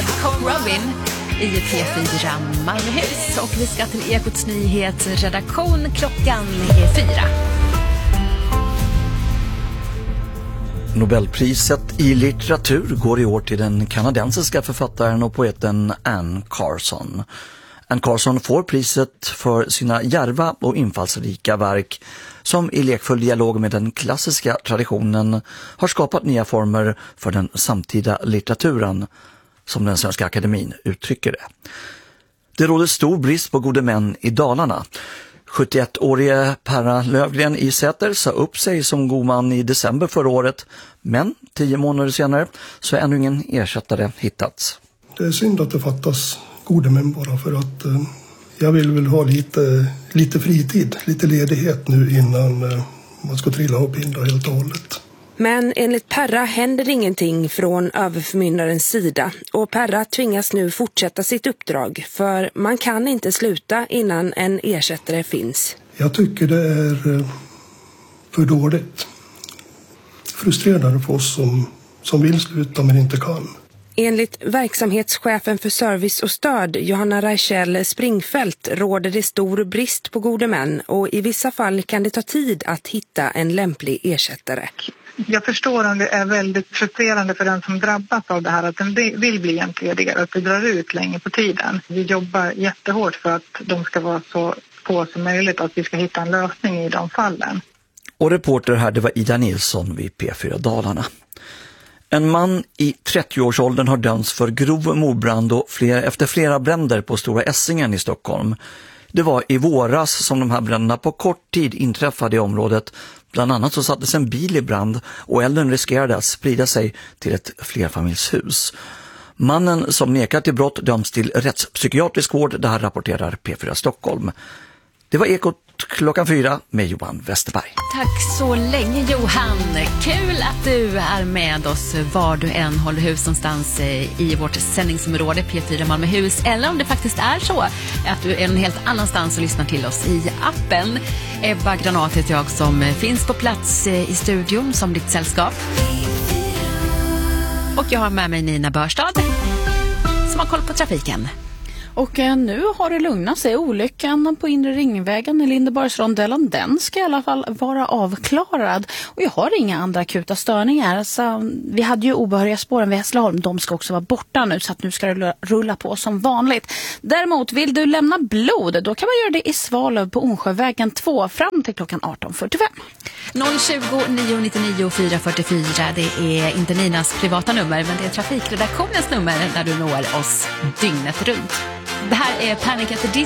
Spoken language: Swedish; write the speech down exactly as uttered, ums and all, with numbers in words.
med Cole Robin i P fyra Malmöhus. Och vi ska till Ekots nyhetsredaktion. Klockan är fyra. Nobelpriset i litteratur går i år till den kanadensiska författaren och poeten Anne Carson. Anne Carson får priset för sina djärva och infallsrika verk som i lekfull dialog med den klassiska traditionen har skapat nya former för den samtida litteraturen, som den Svenska Akademin uttrycker det. Det råder stor brist på gode män i Dalarna. sjuttioettårige Perra Lövgren i Säter sa upp sig som god man i december förra året, men tio månader senare så är ännu ingen ersättare hittats. Det är synd att det fattas gode män bara, för att eh, jag vill väl ha lite, lite fritid, lite ledighet nu innan eh, man ska trilla och binda helt och hållet. Men enligt Perra händer ingenting från överförmyndarens sida och Perra tvingas nu fortsätta sitt uppdrag, för man kan inte sluta innan en ersättare finns. Jag tycker det är eh, för dåligt. Frustrerande för oss som, som vill sluta men inte kan. Enligt verksamhetschefen för service och stöd, Johanna Reichel Springfält, råder det stor brist på gode män och i vissa fall kan det ta tid att hitta en lämplig ersättare. Jag förstår att det är väldigt frustrerande för den som drabbas av det här, att den vill bli entledigad, att det drar ut länge på tiden. Vi jobbar jättehårt för att de ska vara så få som möjligt, att vi ska hitta en lösning i de fallen. Och reporter här, det var Ida Nilsson vid P fyra Dalarna. En man i trettioårsåldern har dömts för grov mordbrand och fler, efter flera bränder på Stora Essingen i Stockholm. Det var i våras som de här bränderna på kort tid inträffade i området. Bland annat så sattes en bil i brand och elden riskerade att sprida sig till ett flerfamiljshus. Mannen som nekar till brott döms till rättspsykiatrisk vård. Det här rapporterar P fyra Stockholm. Det var Ekot klockan fyra med Johan Westerberg. Tack så länge Johan. Kul att du är med oss var du än håller hus någonstans i vårt sändningsområde P fyra Malmöhus. Eller om det faktiskt är så att du är en helt annanstans och lyssnar till oss i appen. Ebba Granat heter jag som finns på plats i studion som ditt sällskap. Och jag har med mig Nina Börstad som har koll på trafiken. Och eh, nu har det lugnat sig. Olyckan på Inre Ringvägen i Lindeborgsrondellen, den ska i alla fall vara avklarad. Och jag har inga andra akuta störningar. Så vi hade ju obehöriga spåren vid Hässleholm. De ska också vara borta nu, så att nu ska det rulla på som vanligt. Däremot, vill du lämna blod, då kan man göra det i Svalöv på Onsjövägen två fram till klockan arton fyrtiofem. noll tjugo, nio nittionio, fyra fyrtiofyra. Det är inte Ninas privata nummer, men det är trafikredaktionens nummer där du når oss dygnet runt. Det här är Panic at the Disco.